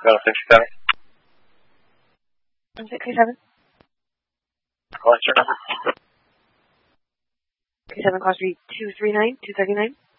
Go 67. 637. What's your number? 37 Cross Street 239, 239.